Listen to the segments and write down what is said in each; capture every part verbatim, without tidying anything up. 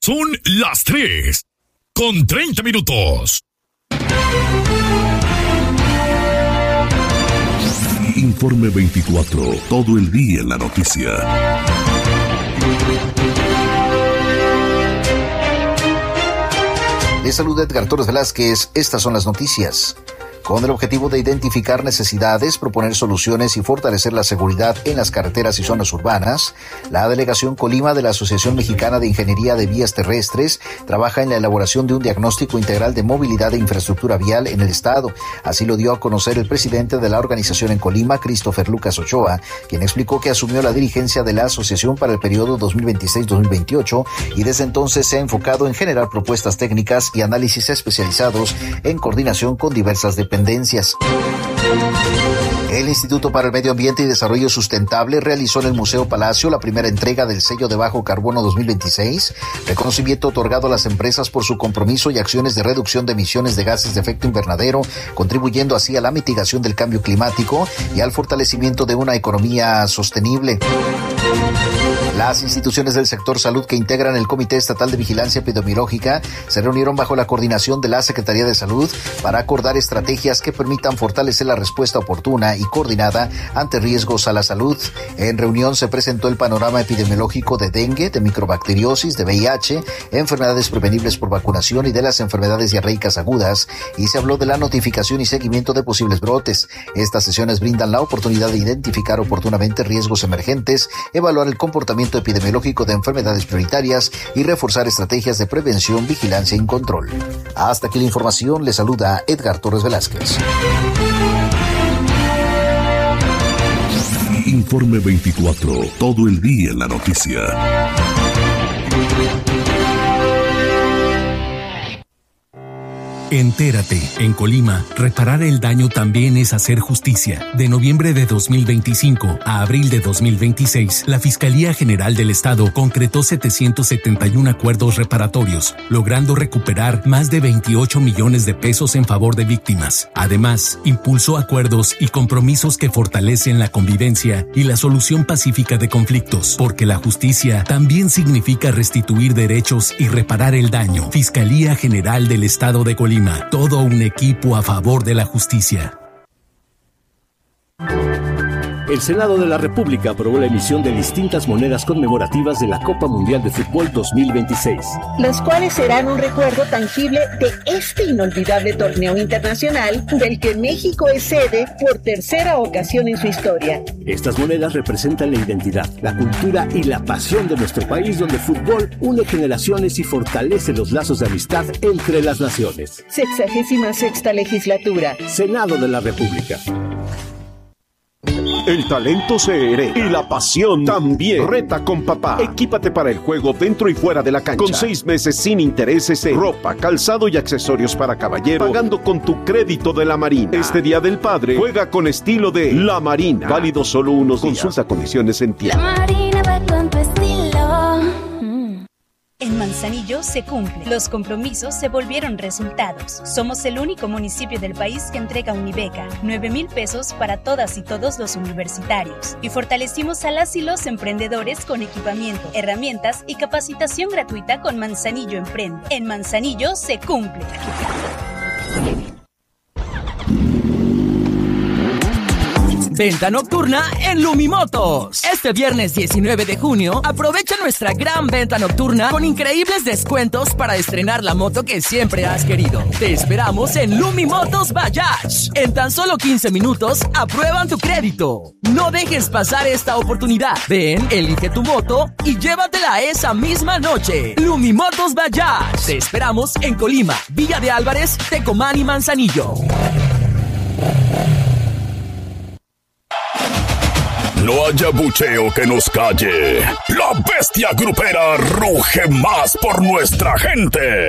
Son las tres con treinta minutos. Informe veinticuatro, todo el día en la noticia. Les saluda Edgar Torres Velázquez. Estas son las noticias. Con el objetivo de identificar necesidades, proponer soluciones y fortalecer la seguridad en las carreteras y zonas urbanas, la Delegación Colima de la Asociación Mexicana de Ingeniería de Vías Terrestres trabaja en la elaboración de un diagnóstico integral de movilidad e infraestructura vial en el estado. Así lo dio a conocer el presidente de la organización en Colima, Christopher Lucas Ochoa, quien explicó que asumió la dirigencia de la asociación para el periodo dos mil veintiséis a dos mil veintiocho y desde entonces se ha enfocado en generar propuestas técnicas y análisis especializados en coordinación con diversas dependencias. El Instituto para el Medio Ambiente y Desarrollo Sustentable realizó en el Museo Palacio la primera entrega del Sello de Bajo Carbono dos mil veintiséis, reconocimiento otorgado a las empresas por su compromiso y acciones de reducción de emisiones de gases de efecto invernadero, contribuyendo así a la mitigación del cambio climático y al fortalecimiento de una economía sostenible. Las instituciones del sector salud que integran el Comité Estatal de Vigilancia Epidemiológica se reunieron bajo la coordinación de la Secretaría de Salud para acordar estrategias que permitan fortalecer la respuesta oportuna y coordinada ante riesgos a la salud. En reunión se presentó el panorama epidemiológico de dengue, de microbacteriosis, de V I H, enfermedades prevenibles por vacunación y de las enfermedades diarreicas agudas, y se habló de la notificación y seguimiento de posibles brotes. Estas sesiones brindan la oportunidad de identificar oportunamente riesgos emergentes, evaluar el comportamiento epidemiológico de enfermedades prioritarias y reforzar estrategias de prevención, vigilancia y control. Hasta aquí la información. Le saluda Edgar Torres Velázquez. Informe veinticuatro, todo el día en la noticia. Entérate, en Colima, reparar el daño también es hacer justicia. De noviembre de dos mil veinticinco a abril de dos mil veintiséis, la Fiscalía General del Estado concretó setecientos setenta y uno acuerdos reparatorios, logrando recuperar más de veintiocho millones de pesos en favor de víctimas. Además, impulsó acuerdos y compromisos que fortalecen la convivencia y la solución pacífica de conflictos, porque la justicia también significa restituir derechos y reparar el daño. Fiscalía General del Estado de Colima. Todo un equipo a favor de la justicia. El Senado de la República aprobó la emisión de distintas monedas conmemorativas de la Copa Mundial de Fútbol dos mil veintiséis. Las cuales serán un recuerdo tangible de este inolvidable torneo internacional del que México es sede por tercera ocasión en su historia. Estas monedas representan la identidad, la cultura y la pasión de nuestro país, donde el fútbol une generaciones y fortalece los lazos de amistad entre las naciones. Sexagésima sexta legislatura. Senado de la República. El talento se hereda y la pasión también. Reta con papá. Equípate para el juego dentro y fuera de la cancha. Con seis meses sin intereses en ropa, calzado y accesorios para caballero, pagando con tu crédito de La Marina. Este Día del Padre, juega con estilo de La Marina. Válido solo unos días. Consulta condiciones en tienda. La Marina va con tu estilo. En Manzanillo se cumple. Los compromisos se volvieron resultados. Somos el único municipio del país que entrega Unibeca, nueve mil pesos para todas y todos los universitarios. Y fortalecimos a las y los emprendedores con equipamiento, herramientas y capacitación gratuita con Manzanillo Emprende. En Manzanillo se cumple. Venta nocturna en Lumimotos. Este viernes diecinueve de junio, aprovecha nuestra gran venta nocturna con increíbles descuentos para estrenar la moto que siempre has querido. Te esperamos en Lumimotos Bajaj. En tan solo quince minutos, aprueban tu crédito. No dejes pasar esta oportunidad. Ven, elige tu moto y llévatela esa misma noche. Lumimotos Bajaj. Te esperamos en Colima, Villa de Álvarez, Tecomán y Manzanillo. No haya bucheo que nos calle. La bestia grupera ruge más por nuestra gente.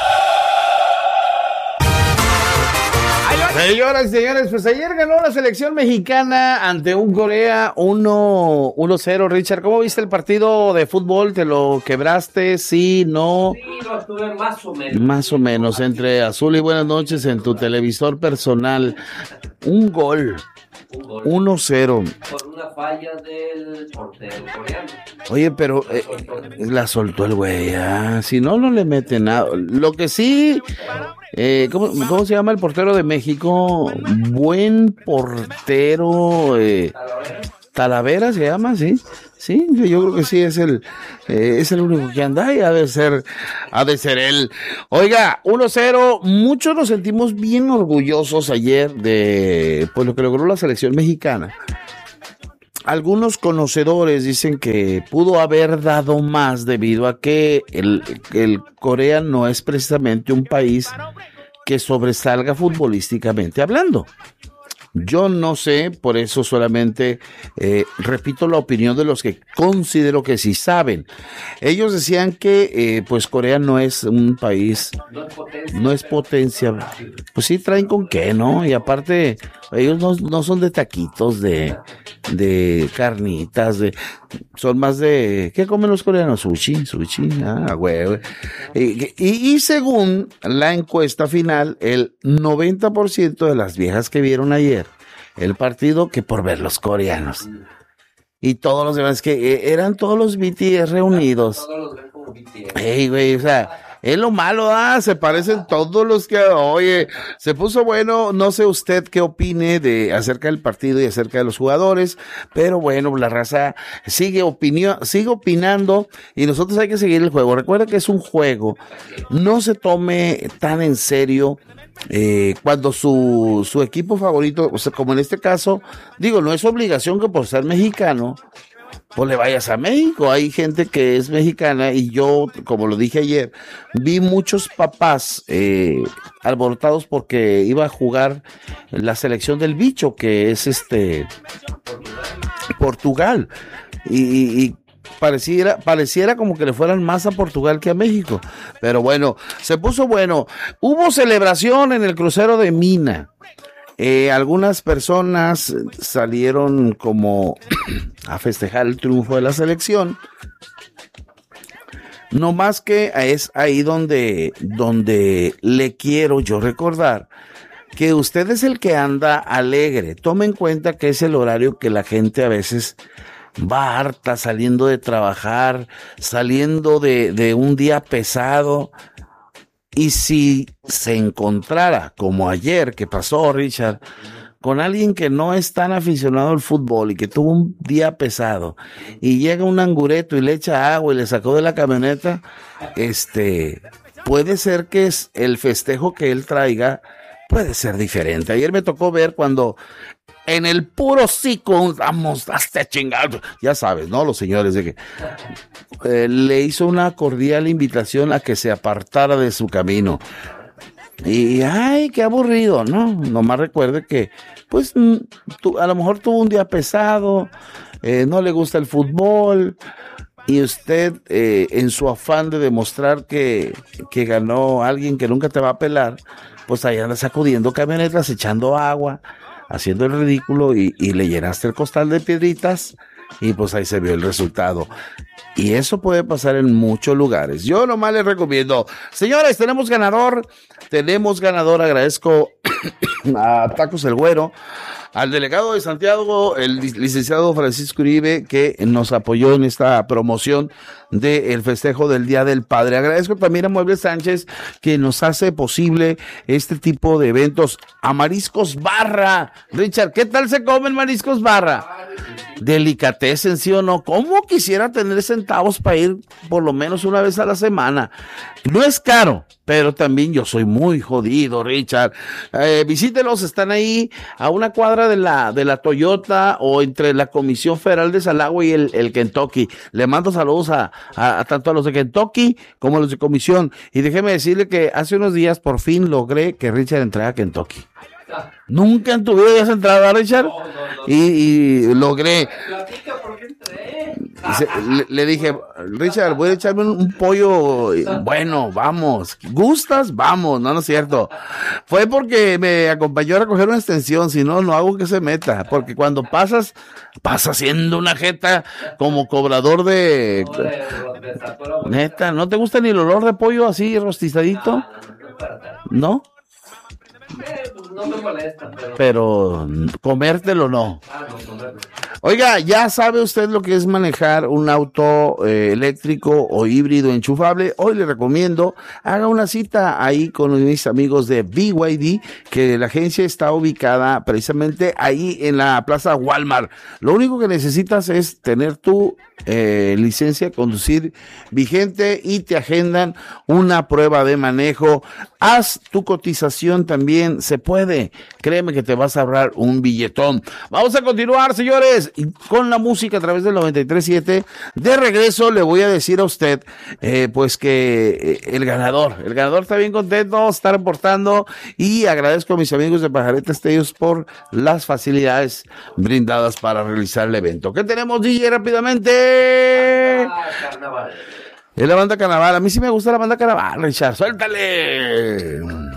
Señoras y señores, pues ayer ganó la selección mexicana ante un Corea uno cero. Richard, ¿cómo viste el partido de fútbol? ¿Te lo quebraste? ¿Sí? ¿No? Sí, lo estuve más o menos. Más o menos, entre azul y buenas noches en tu televisor personal. Un gol. uno cero. Por una falla del portero coreano. Oye, pero eh, la soltó el güey, ah, si no, no le mete nada. Lo que sí, eh, ¿cómo, ¿cómo se llama el portero de México? Buen portero, eh, Talavera se llama, sí, sí, yo creo que sí, es el, eh, es el único que anda y ha de ser, ha de ser él. Oiga, uno cero, muchos nos sentimos bien orgullosos ayer de, pues, lo que logró la selección mexicana. Algunos conocedores dicen que pudo haber dado más debido a que el, el Corea no es precisamente un país que sobresalga futbolísticamente hablando. Yo no sé, por eso solamente eh, repito la opinión de los que considero que sí saben. Ellos decían que eh, pues Corea no es un país, no es potencia, no es potencia. Pues sí traen con qué, ¿no? Y aparte ellos no, no son de taquitos, de, de carnitas, de, son más de, ¿qué comen los coreanos? Sushi, sushi, ah, güey. Y, y, y según la encuesta final, el noventa por ciento de las viejas que vieron ayer el partido, que por ver los coreanos. Y todos los demás, que eh, eran todos los B T S reunidos. Ey, güey, o sea, es lo malo, ah, se parecen todos los que, oye, se puso bueno, no sé usted qué opine de acerca del partido y acerca de los jugadores, pero bueno, la raza sigue opinión, sigue opinando y nosotros hay que seguir el juego. Recuerda que es un juego, no se tome tan en serio eh, cuando su, su equipo favorito, o sea, como en este caso, digo, no es obligación que por ser mexicano pues le vayas a México. Hay gente que es mexicana y yo, como lo dije ayer, vi muchos papás eh, alborotados porque iba a jugar la selección del bicho, que es este Portugal, y, y, y pareciera, pareciera como que le fueran más a Portugal que a México, pero bueno, se puso bueno. Hubo celebración en el crucero de Mina. Eh, algunas personas salieron como a festejar el triunfo de la selección. No más que es ahí donde, donde le quiero yo recordar que usted es el que anda alegre. Tome en cuenta que es el horario que la gente a veces va harta, saliendo de trabajar, saliendo de, de un día pesado. Y si se encontrara, como ayer que pasó, Richard, con alguien que no es tan aficionado al fútbol y que tuvo un día pesado, y llega un angureto y le echa agua y le sacó de la camioneta, este, puede ser que es el festejo que él traiga, puede ser diferente. Ayer me tocó ver cuando en el puro hocico, vamos, hasta chingado, ya sabes, ¿no? Los señores de que eh, le hizo una cordial invitación a que se apartara de su camino. Y, ay, qué aburrido, ¿no? Nomás recuerde que, pues, tu, a lo mejor tuvo un día pesado, eh, no le gusta el fútbol, y usted, eh, en su afán de demostrar que, que ganó alguien que nunca te va a pelar, pues ahí anda sacudiendo camionetas, echando agua, haciendo el ridículo, y, y le llenaste el costal de piedritas y pues ahí se vio el resultado. Y eso puede pasar en muchos lugares. Yo nomás les recomiendo, señores, tenemos ganador, tenemos ganador, agradezco a Tacos el Güero, al delegado de Santiago, el licenciado Francisco Uribe, que nos apoyó en esta promoción del festejo del Día del Padre. Agradezco también a Muebles Sánchez, que nos hace posible este tipo de eventos. A Mariscos Barra. Richard, ¿qué tal se comen Mariscos Barra? Delicatessen, ¿sí o no? ¿Cómo quisiera tener centavos para ir por lo menos una vez a la semana? No es caro, pero también yo soy muy jodido, Richard. Eh, visítelos, están ahí a una cuadra de la de la Toyota o entre la Comisión Federal de Salagua y el, el Kentucky. Le mando saludos a, a, a tanto a los de Kentucky como a los de Comisión. Y déjeme decirle que hace unos días por fin logré que Richard entrara a Kentucky. Nunca en tu vida habías entrado, Richard. No, no, no. Y, y logré. Se, le, le dije, Richard, voy a echarme un, un pollo. Bueno, vamos. ¿Gustas? Vamos. No, no es cierto. Fue porque me acompañó a recoger una extensión. Si no, no hago que se meta. Porque cuando pasas, pasas siendo una jeta como cobrador de. Neta, ¿no te gusta ni el olor de pollo así rostizadito? ¿No? no me molesta, pero... Pero comértelo no. Ah, no, comértelo. Oiga, ¿ya sabe usted lo que es manejar un auto eh, eléctrico o híbrido enchufable? Hoy le recomiendo, haga una cita ahí con mis amigos de B Y D, que la agencia está ubicada precisamente ahí en la Plaza Walmart. Lo único que necesitas es tener tu eh, licencia de conducir vigente y te agendan una prueba de manejo. Haz tu cotización también, se puede. Créeme que te vas a ahorrar un billetón. Vamos a continuar, señores, con la música a través del noventa y tres punto siete. De regreso le voy a decir a usted, eh, pues que eh, el ganador, el ganador está bien contento, está reportando, y agradezco a mis amigos de Pajareta Estellos por las facilidades brindadas para realizar el evento. ¿Qué tenemos, D J, rápidamente? Ah, carnaval. Es la banda Carnaval. A mí sí me gusta la banda Carnaval, Richard. ¡Suéltale!